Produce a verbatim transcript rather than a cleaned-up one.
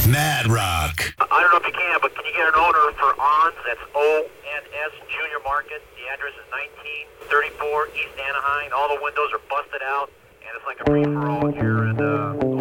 Mad Rock. I don't know if you can, but can you get an owner for O N S? That's O N S Junior Market. The address is nineteen thirty-four East Anaheim. All the windows are busted out, and it's like a free-for-all here. And uh,